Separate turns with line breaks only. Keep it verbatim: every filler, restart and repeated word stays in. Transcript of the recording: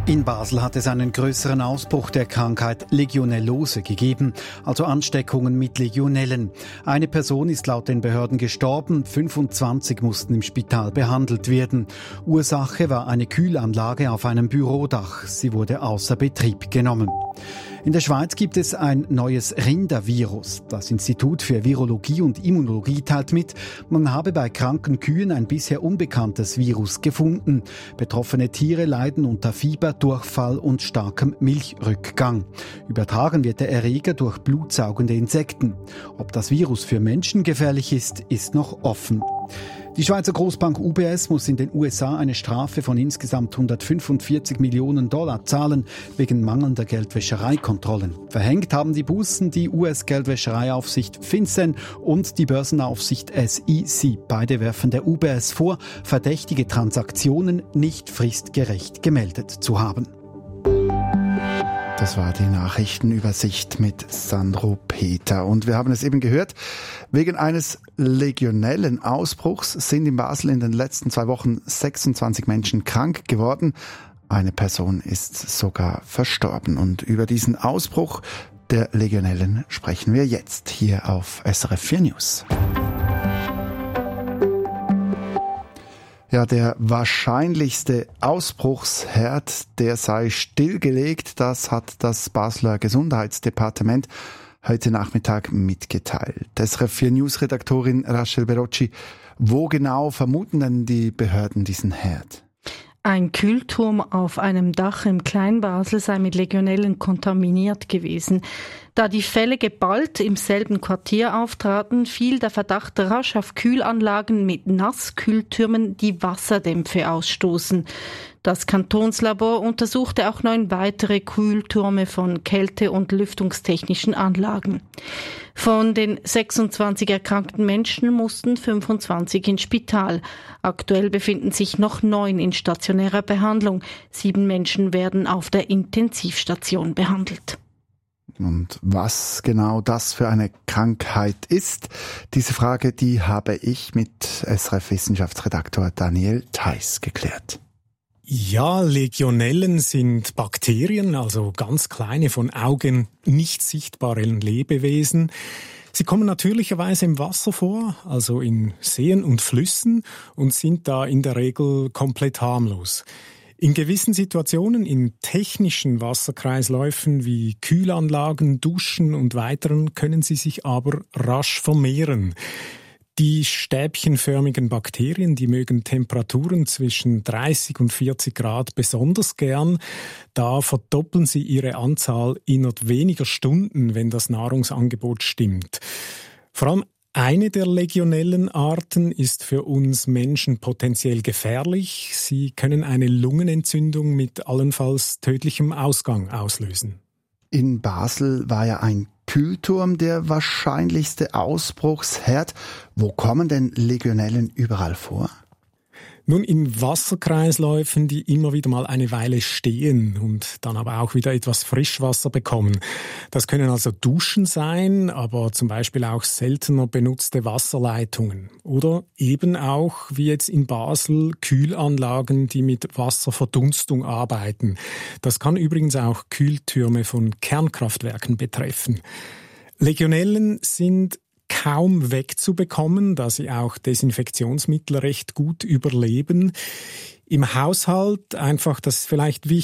In Basel hat es einen größeren Ausbruch der Krankheit Legionellose gegeben, also Ansteckungen mit Legionellen. Eine Person ist laut den Behörden gestorben, fünfundzwanzig mussten im Spital behandelt werden. Ursache war eine Kühlanlage auf einem Bürodach. Sie wurde außer Betrieb genommen. In der Schweiz gibt es ein neues Rindervirus. Das Institut für Virologie und Immunologie teilt mit, man habe bei kranken Kühen ein bisher unbekanntes Virus gefunden. Betroffene Tiere leiden unter Fieber, Durchfall und starkem Milchrückgang. Übertragen wird der Erreger durch blutsaugende Insekten. Ob das Virus für Menschen gefährlich ist, ist noch offen. Die Schweizer Großbank U B S muss in den U S A eine Strafe von insgesamt hundertfünfundvierzig Millionen Dollar zahlen, wegen mangelnder Geldwäschereikontrollen. Verhängt haben die Bußen die U S-Geldwäschereiaufsicht FinCEN und die Börsenaufsicht S E C. Beide werfen der U B S vor, verdächtige Transaktionen nicht fristgerecht gemeldet zu haben.
Das war die Nachrichtenübersicht mit Sandro Peter. Und wir haben es eben gehört, wegen eines Legionellenausbruchs sind in Basel in den letzten zwei Wochen sechsundzwanzig Menschen krank geworden. Eine Person ist sogar verstorben. Und über diesen Ausbruch der Legionellen sprechen wir jetzt hier auf S R F vier News. Ja, der wahrscheinlichste Ausbruchsherd, der sei stillgelegt. Das hat das Basler Gesundheitsdepartement heute Nachmittag mitgeteilt. S R F vier News-Redaktorin Rachel Berocci, wo genau vermuten denn die Behörden diesen Herd?
Ein Kühlturm auf einem Dach im Kleinbasel sei mit Legionellen kontaminiert gewesen. Da die Fälle geballt im selben Quartier auftraten, fiel der Verdacht rasch auf Kühlanlagen mit Nasskühltürmen, die Wasserdämpfe ausstoßen. Das Kantonslabor untersuchte auch neun weitere Kühltürme von kälte- und lüftungstechnischen Anlagen. Von den sechsundzwanzig erkrankten Menschen mussten fünfundzwanzig ins Spital. Aktuell befinden sich noch neun in stationärer Behandlung. Sieben Menschen werden auf der Intensivstation behandelt.
Und was genau das für eine Krankheit ist, diese Frage, die habe ich mit S R F-Wissenschaftsredaktor Daniel Theiss geklärt.
Ja, Legionellen sind Bakterien, also ganz kleine, von Augen nicht sichtbare Lebewesen. Sie kommen natürlicherweise im Wasser vor, also in Seen und Flüssen, und sind da in der Regel komplett harmlos. In gewissen Situationen, in technischen Wasserkreisläufen wie Kühlanlagen, Duschen und weiteren, können sie sich aber rasch vermehren. Die stäbchenförmigen Bakterien, die mögen Temperaturen zwischen dreißig und vierzig Grad besonders gern. Da verdoppeln sie ihre Anzahl innerhalb weniger Stunden, wenn das Nahrungsangebot stimmt. Vor allem eine der Legionellenarten ist für uns Menschen potenziell gefährlich. Sie können eine Lungenentzündung mit allenfalls tödlichem Ausgang auslösen.
In Basel war ja ein Kühlturm der wahrscheinlichste Ausbruchsherd. Wo kommen denn Legionellen überall vor?
Nun, in Wasserkreisläufen, die immer wieder mal eine Weile stehen und dann aber auch wieder etwas Frischwasser bekommen. Das können also Duschen sein, aber zum Beispiel auch seltener benutzte Wasserleitungen. Oder eben auch, wie jetzt in Basel, Kühlanlagen, die mit Wasserverdunstung arbeiten. Das kann übrigens auch Kühltürme von Kernkraftwerken betreffen. Legionellen sind kaum wegzubekommen, da sie auch Desinfektionsmittel recht gut überleben. Im Haushalt, einfach, das ist vielleicht wichtig,